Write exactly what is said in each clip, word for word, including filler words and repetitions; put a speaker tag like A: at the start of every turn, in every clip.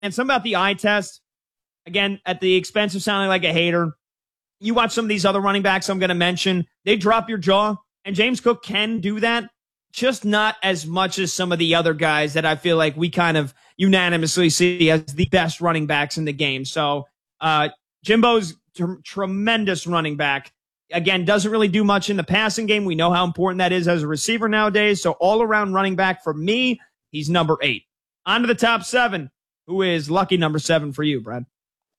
A: and something about the eye test, again, at the expense of sounding like a hater, you watch some of these other running backs I'm going to mention, they drop your jaw, and James Cook can do that, just not as much as some of the other guys that I feel like we kind of unanimously see as the best running backs in the game. So uh, Jimbo's t- tremendous running back. Again, doesn't really do much in the passing game. We know how important that is as a receiver nowadays. So all-around running back for me, he's number eight. On to the top seven. Who is lucky number seven for you, Brad?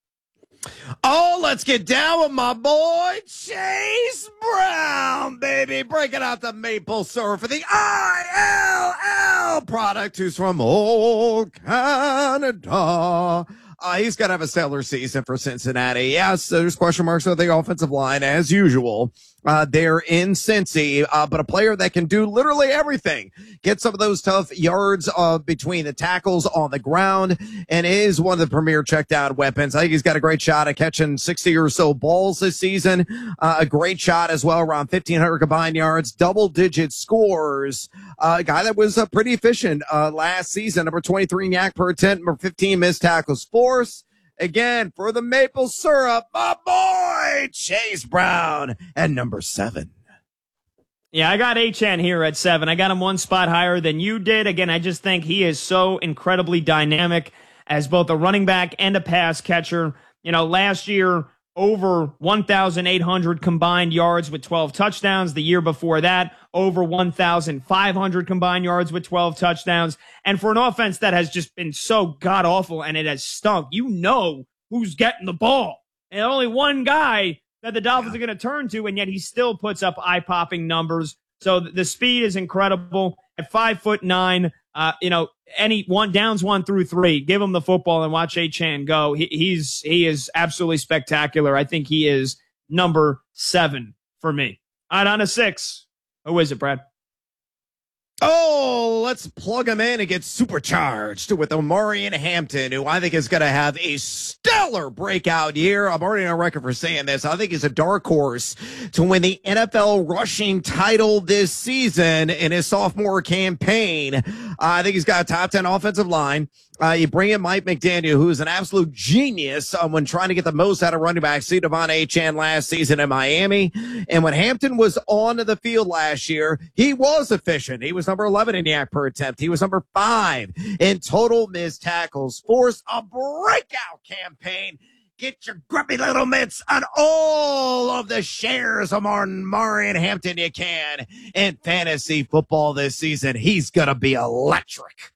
B: Oh, let's get down with my boy, Chase Brown, baby. Breaking out the maple syrup for the I L L product, who's from old Canada. Uh, he's got to have a stellar season for Cincinnati. Yes, there's question marks on the offensive line, as usual. Uh, they're in Cincy, uh, but a player that can do literally everything. Get some of those tough yards uh, between the tackles on the ground, and is one of the premier checkdown weapons. I think he's got a great shot at catching sixty or so balls this season. Uh, a great shot as well, around fifteen hundred combined yards, double-digit scores. Uh, a guy that was uh, pretty efficient uh, last season, number twenty-three in yak per attempt, number fifteen missed tackles force. Again, for the maple syrup, my boy, Chase Brown at number seven.
A: Yeah, I got H N here at seven. I got him one spot higher than you did. Again, I just think he is so incredibly dynamic as both a running back and a pass catcher. You know, last year, over one thousand eight hundred combined yards with twelve touchdowns. The year before that, over one thousand five hundred combined yards with twelve touchdowns. And for an offense that has just been so god-awful and it has stunk, you know who's getting the ball. And only one guy that the Dolphins yeah. are going to turn to, and yet he still puts up eye-popping numbers. So the speed is incredible. At five foot nine, uh, you know, any one downs one through three, give him the football and watch Achane go. He, he's he is absolutely spectacular. I think he is number seven for me. All right, on to six. Who is it, Brad?
B: Oh, let's plug him in and get supercharged with Omarion Hampton, who I think is going to have a stellar breakout year. I'm already on record for saying this. I think he's a dark horse to win the N F L rushing title this season in his sophomore campaign. Uh, I think he's got a top ten offensive line. Uh, you bring in Mike McDaniel, who is an absolute genius um, when trying to get the most out of running back. See Devon Achane last season in Miami. And when Hampton was on the field last year, he was efficient. He was number eleven in yak per attempt. He was number five in total missed tackles. Forced a breakout campaign. Get your grubby little mitts on all of the shares of Omarion Hampton you can in fantasy football this season. He's going to be electric.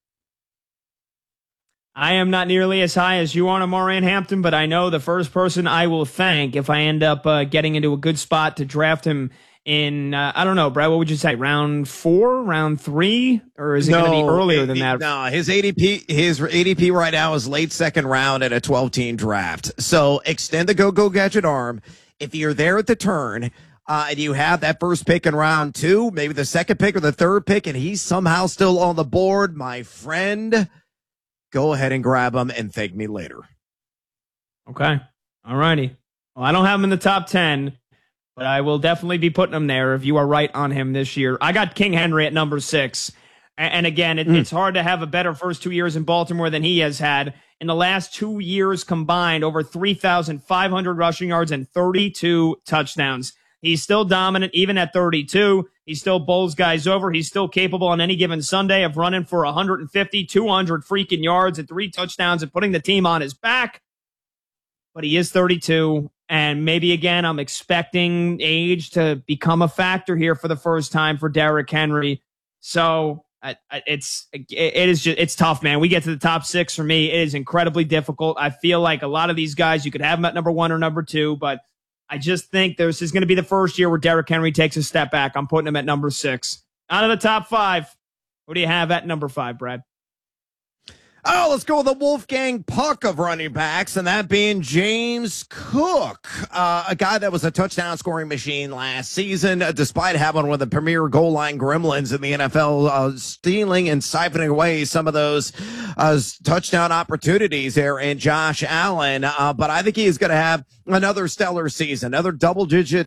A: I am not nearly as high as you on Omarion Hampton, but I know the first person I will thank if I end up uh, getting into a good spot to draft him in, uh, I don't know, Brad, what would you say, round four, round three, or is it no, going to be earlier
B: it,
A: than that?
B: No, his A D P, his A D P right now is late second round at a twelve-team draft. So extend the go-go gadget arm. If you're there at the turn, Uh, and you have that first pick in round two, maybe the second pick or the third pick, and he's somehow still on the board, my friend, go ahead and grab him and thank me later.
A: Okay. All righty. Well, I don't have him in the top ten, but I will definitely be putting him there if you are right on him this year. I got King Henry at number six. And, and again, it, mm. it's hard to have a better first two years in Baltimore than he has had. In the last two years combined, over three thousand five hundred rushing yards and thirty-two touchdowns. He's still dominant, even at thirty-two. He still bowls guys over. He's still capable on any given Sunday of running for one hundred fifty, two hundred freaking yards and three touchdowns and putting the team on his back. But he is thirty-two. And maybe, again, I'm expecting age to become a factor here for the first time for Derrick Henry. So I, I, it's it is just it's tough, man. We get to the top six for me. It is incredibly difficult. I feel like a lot of these guys, you could have them at number one or number two, but I just think this is going to be the first year where Derrick Henry takes a step back. I'm putting him at number six. Out of the top five, who do you have at number five, Brad?
B: Oh, let's go with the Wolfgang Puck of running backs, and that being James Cook, uh, a guy that was a touchdown scoring machine last season, uh, despite having one of the premier goal line gremlins in the N F L, uh, stealing and siphoning away some of those uh, touchdown opportunities there in Josh Allen. Uh, but I think he is going to have another stellar season, another double-digit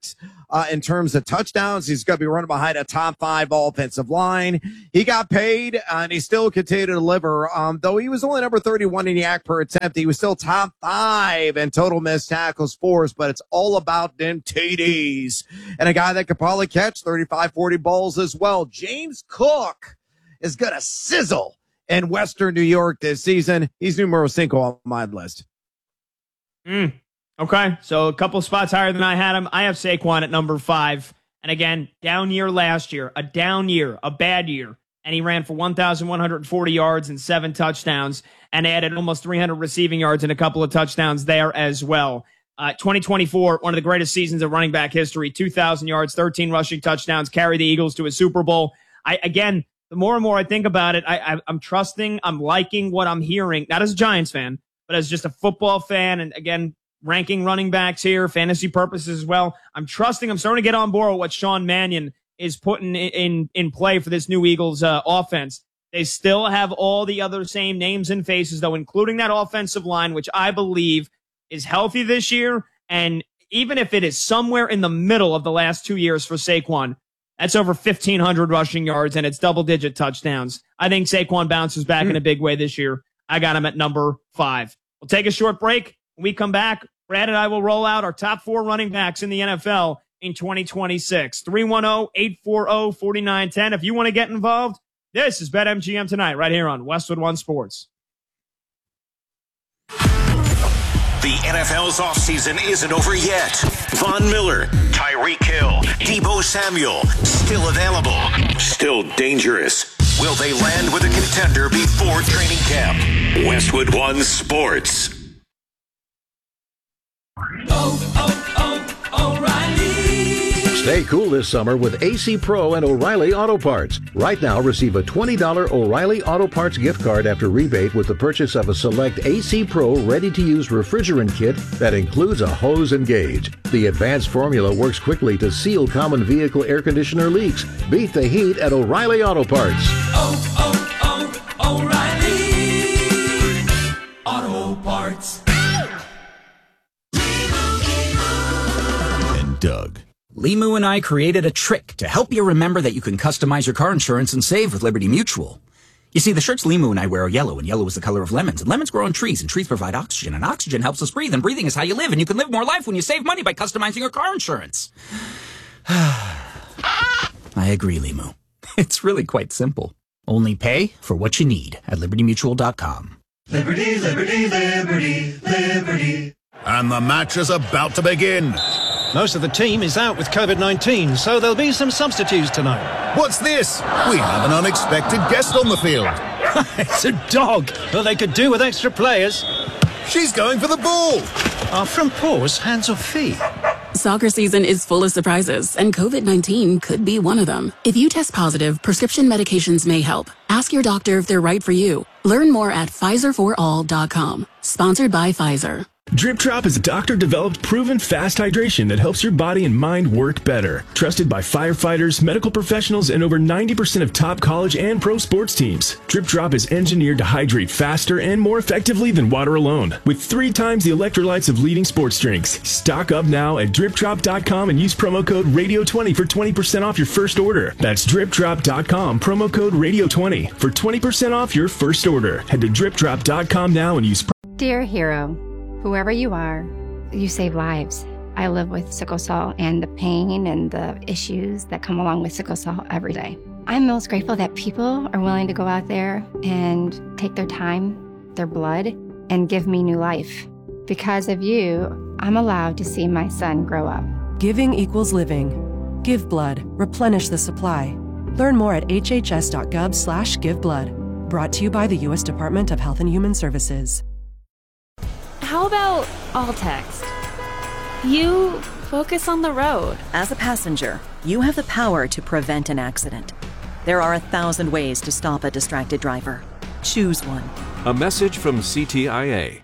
B: uh, in terms of touchdowns. He's going to be running behind a top five offensive line. He got paid, uh, and he still continued to deliver. Um, though he was only number thirty-one in yak per attempt, he was still top five in total missed tackles forced, but it's all about them T Ds. And a guy that could probably catch thirty-five, forty balls as well. James Cook is going to sizzle in Western New York this season. He's numero cinco on my list.
A: Mm, okay, so a couple spots higher than I had him. I have Saquon at number five. And again, down year last year, a down year, a bad year. And he ran for one thousand one hundred forty yards and seven touchdowns and added almost three hundred receiving yards and a couple of touchdowns there as well. Uh, twenty twenty-four, one of the greatest seasons of running back history, two thousand yards, thirteen rushing touchdowns, carried the Eagles to a Super Bowl. I, again, the more and more I think about it, I, I, I'm trusting, I'm liking what I'm hearing, not as a Giants fan, but as just a football fan, and again, ranking running backs here, fantasy purposes as well. I'm trusting, I'm starting to get on board with what Sean Mannion is putting in, in, in play for this new Eagles uh, offense. They still have all the other same names and faces, though, including that offensive line, which I believe is healthy this year. And even if it is somewhere in the middle of the last two years for Saquon, that's over fifteen hundred rushing yards and it's double-digit touchdowns. I think Saquon bounces back mm. in a big way this year. I got him at number five. We'll take a short break. When we come back, Brad and I will roll out our top four running backs in the N F L in twenty twenty-six. three one zero, eight four zero, four nine one zero. If you want to get involved, this is BetMGM Tonight right here on Westwood One Sports.
C: The N F L's offseason isn't over yet. Von Miller, Tyreek Hill, Deebo Samuel, still available, still dangerous. Will they land with a contender before training camp? Westwood One Sports.
D: Oh, oh, oh, O'Reilly.
E: Stay cool this summer with A C Pro and O'Reilly Auto Parts. Right now, receive a twenty dollars O'Reilly Auto Parts gift card after rebate with the purchase of a select A C Pro ready-to-use refrigerant kit that includes a hose and gauge. The advanced formula works quickly to seal common vehicle air conditioner leaks. Beat the heat at O'Reilly Auto Parts.
D: Oh, oh, oh, O'Reilly Auto Parts.
F: And Doug.
G: Limu and I created a trick to help you remember that you can customize your car insurance and save with Liberty Mutual. You see, the shirts Limu and I wear are yellow, and yellow is the color of lemons, and lemons grow on trees, and trees provide oxygen, and oxygen helps us breathe, and breathing is how you live, and you can live more life when you save money by customizing your car insurance. I agree, Limu. It's really quite simple. Only pay for what you need at liberty mutual dot com.
D: Liberty, liberty, liberty, liberty.
F: And the match is about to begin.
H: Most of the team is out with COVID nineteen, so there'll be some substitutes tonight.
F: What's this? We have an unexpected guest on the field.
H: It's a dog. Well, they could do with extra players.
F: She's going for the ball.
H: Are front paws hands or feet?
I: Soccer season is full of surprises, and COVID nineteen could be one of them. If you test positive, prescription medications may help. Ask your doctor if they're right for you. Learn more at Pfizer for all dot com. Sponsored by Pfizer.
J: Drip Drop is a doctor-developed, proven fast hydration that helps your body and mind work better. Trusted by firefighters, medical professionals, and over ninety percent of top college and pro sports teams. Drip Drop is engineered to hydrate faster and more effectively than water alone, with three times the electrolytes of leading sports drinks. Stock up now at drip drop dot com and use promo code radio twenty for twenty percent off your first order. That's drip drop dot com, promo code radio twenty for twenty percent off your first order. Head to drip drop dot com now and use...
K: Dear hero, whoever you are, you save lives. I live with sickle cell and the pain and the issues that come along with sickle cell every day. I'm most grateful that people are willing to go out there and take their time, their blood, and give me new life. Because of you, I'm allowed to see my son grow up.
L: Giving equals living. Give blood. Replenish the supply. Learn more at h h s dot gov slash give blood. Brought to you by the U S Department of Health and Human Services.
M: How about all text? You focus on the road.
N: As a passenger, you have the power to prevent an accident. There are a thousand ways to stop a distracted driver. Choose one.
O: A message from C T I A.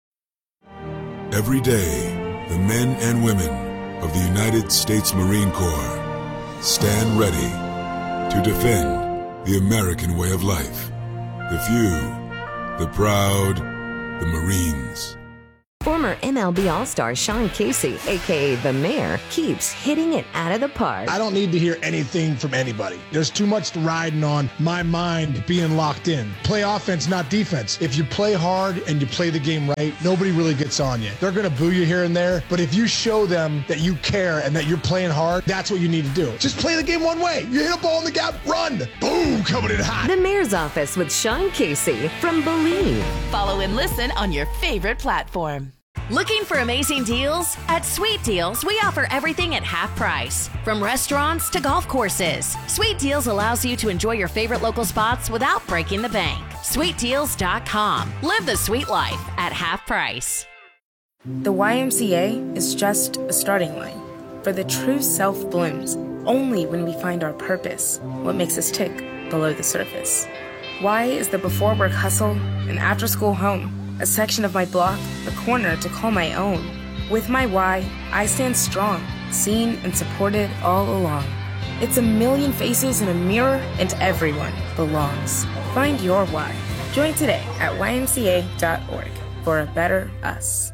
P: Every day, the men and women of the United States Marine Corps stand ready to defend the American way of life. The few, the proud, the Marines.
Q: Former Former M L B All-Star Sean Casey, a k a. The Mayor, keeps hitting it out of the park.
R: I don't need to hear anything from anybody. There's too much riding on my mind being locked in. Play offense, not defense. If you play hard and you play the game right, nobody really gets on you. They're going to boo you here and there, but if you show them that you care and that you're playing hard, that's what you need to do. Just play the game one way. You hit a ball in the gap, run. Boom, coming in hot.
Q: The Mayor's Office with Sean Casey from Believe.
S: Follow and listen on your favorite platform. Looking for amazing deals? At Sweet Deals, we offer everything at half price. From restaurants to golf courses, Sweet Deals allows you to enjoy your favorite local spots without breaking the bank. sweet deals dot com. Live the sweet life at half price.
T: The Y M C A is just a starting line. For the true self blooms only when we find our purpose, what makes us tick below the surface. Y is the before work hustle, an after school home, a section of my block, a corner to call my own. With my Y, I stand strong, seen and supported all along. It's a million faces in a mirror, and everyone belongs. Find your Y. Join today at Y M C A dot org for a better us.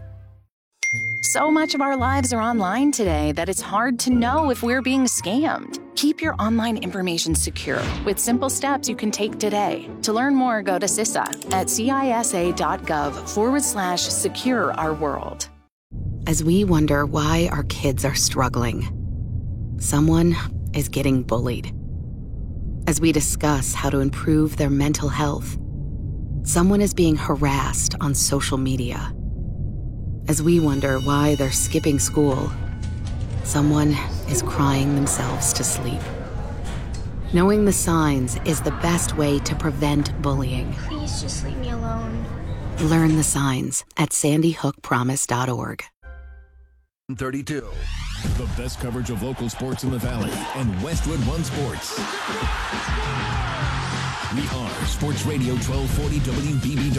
U: So much of our lives are online today that it's hard to know if we're being scammed. Keep your online information secure with simple steps you can take today. To learn more, go to C I S A at cisa.gov forward slash secure our world.
I: As we wonder why our kids are struggling, someone is getting bullied. As we discuss how to improve their mental health, someone is being harassed on social media. As we wonder why they're skipping school, someone is crying themselves to sleep. Knowing the signs is the best way to prevent bullying.
V: Please just leave me alone.
I: Learn the signs at sandy hook promise dot org.
W: thirty-two. The best coverage of local sports in the Valley and Westwood One Sports. We are Sports Radio twelve forty W B B W.